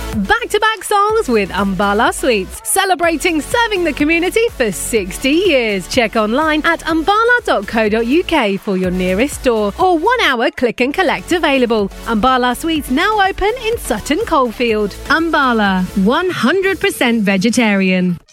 Back-to-back songs with Ambala Sweets, celebrating serving the community for 60 years. Check online at ambala.co.uk for your nearest store or 1 hour click and collect available. Ambala Sweets now open in Sutton Coldfield. Ambala, 100% vegetarian.